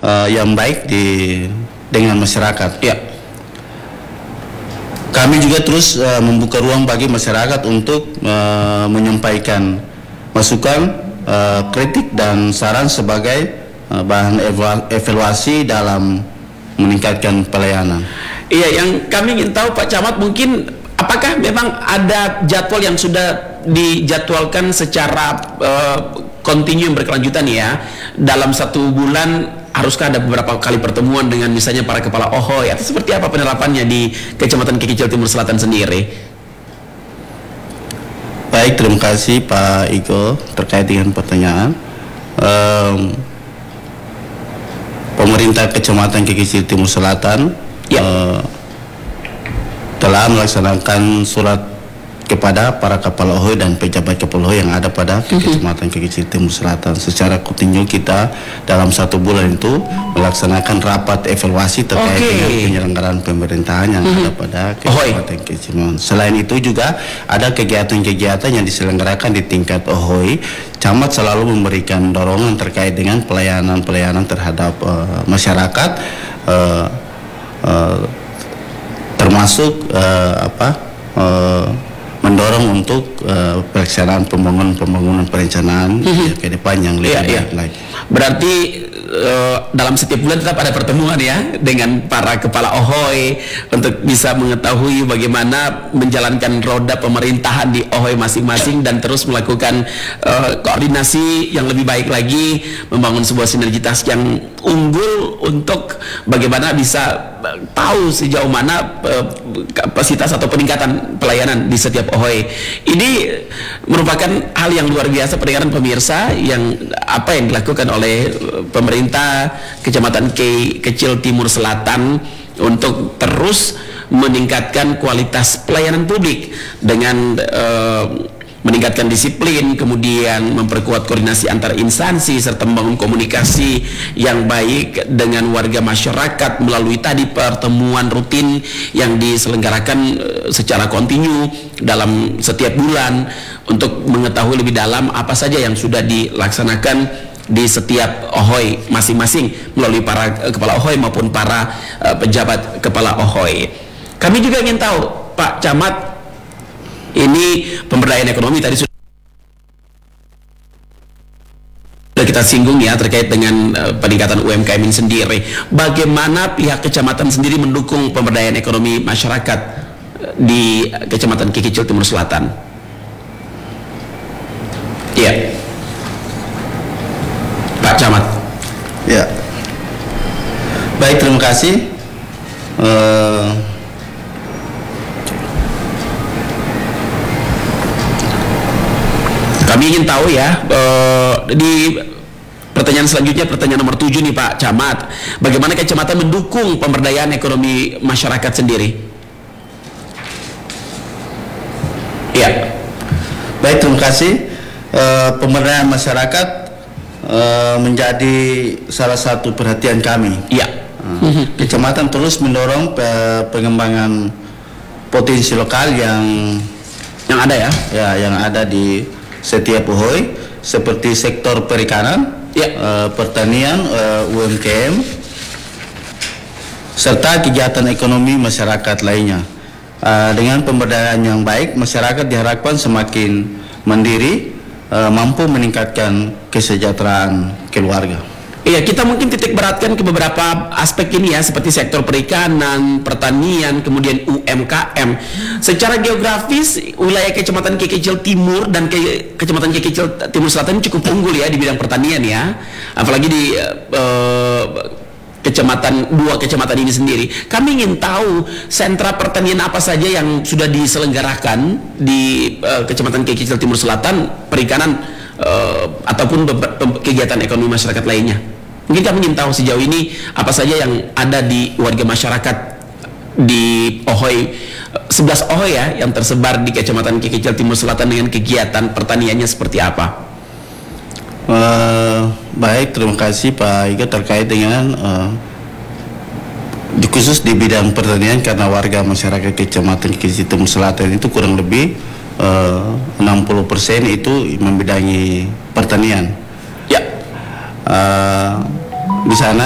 yang baik dengan masyarakat. Ya. Kami juga terus membuka ruang bagi masyarakat untuk menyampaikan masukan, kritik dan saran sebagai bahan evaluasi dalam meningkatkan pelayanan. Iya, yang kami ingin tahu Pak Camat, mungkin apakah memang ada jadwal yang sudah dijadwalkan secara kontinu berkelanjutan ya, dalam 1 bulan haruskah ada beberapa kali pertemuan dengan misalnya para kepala OHOI, atau seperti apa penerapannya di Kecamatan Kekicil Timur Selatan sendiri? Baik, terima kasih Pak Iko terkait dengan pertanyaan. Pemerintah Kecamatan Kekicil Timur Selatan telah melaksanakan surat kepada para kepala OHOI dan pejabat kepala OHOI yang ada pada Kecamatan Kekicil Timur Selatan. Secara kontinu kita dalam 1 bulan itu melaksanakan rapat evaluasi terkait dengan penyelenggaraan pemerintahan yang ada pada Kecamatan Kekicil. Selain itu juga ada kegiatan-kegiatan yang diselenggarakan di tingkat OHOI. Camat selalu memberikan dorongan terkait dengan pelayanan terhadap masyarakat, termasuk mendorong untuk pelaksanaan pembangunan perencanaan ke depan yang lebih baik lagi. Berarti dalam setiap bulan tetap ada pertemuan ya dengan para kepala OHOI untuk bisa mengetahui bagaimana menjalankan roda pemerintahan di OHOI masing-masing dan terus melakukan koordinasi yang lebih baik lagi, membangun sebuah sinergitas yang unggul untuk bagaimana bisa tahu sejauh mana kapasitas atau peningkatan pelayanan di setiap OHOI. Ini merupakan hal yang luar biasa pendengaran pemirsa, yang apa yang dilakukan oleh pemerintah Kecamatan Kecil Timur Selatan untuk terus meningkatkan kualitas pelayanan publik dengan meningkatkan disiplin, kemudian memperkuat koordinasi antar instansi serta membangun komunikasi yang baik dengan warga masyarakat melalui tadi pertemuan rutin yang diselenggarakan secara kontinu dalam setiap bulan untuk mengetahui lebih dalam apa saja yang sudah dilaksanakan di setiap OHOI masing-masing melalui para kepala OHOI maupun para pejabat kepala OHOI. Kami juga ingin tahu Pak Camat, ini pemberdayaan ekonomi tadi sudah kita singgung ya terkait dengan peningkatan UMKM ini sendiri. Bagaimana pihak kecamatan sendiri mendukung pemberdayaan ekonomi masyarakat di Kecamatan Kekicil Timur Selatan? Iya, Pak Camat. Ya, baik, terima kasih. Kami ingin tahu ya, di pertanyaan selanjutnya, pertanyaan nomor 7 nih Pak Camat, bagaimana kecamatan mendukung pemberdayaan ekonomi masyarakat sendiri? Ya, baik, terima kasih. Pemberdayaan masyarakat menjadi salah satu perhatian kami. Ya. Kecamatan terus mendorong pengembangan potensi lokal yang ada ya, yang ada di setiap OHOI seperti sektor perikanan, pertanian, UMKM, serta kegiatan ekonomi masyarakat lainnya. Dengan pemberdayaan yang baik, masyarakat diharapkan semakin mandiri, mampu meningkatkan kesejahteraan keluarga. Iya, kita mungkin titik beratkan ke beberapa aspek ini ya, seperti sektor perikanan, pertanian, kemudian UMKM. Secara geografis, wilayah Kecamatan Kekicil Timur dan Kecamatan Kekicil Timur Selatan cukup unggul ya di bidang pertanian ya, apalagi di dua kecamatan ini sendiri. Kami ingin tahu sentra pertanian apa saja yang sudah diselenggarakan di Kecamatan Kekicil Timur Selatan, perikanan ataupun kegiatan ekonomi masyarakat lainnya. Mungkin kami ingin tahu sejauh ini apa saja yang ada di warga masyarakat di OHOI, 11 OHOI ya, yang tersebar di Kecamatan Kekicil Timur Selatan dengan kegiatan pertaniannya seperti apa? Baik, terima kasih Pak Iga terkait dengan khusus di bidang pertanian, karena warga masyarakat Kecamatan Kekicil Timur Selatan itu kurang lebih 60% itu membidangi pertanian. Ya. Di sana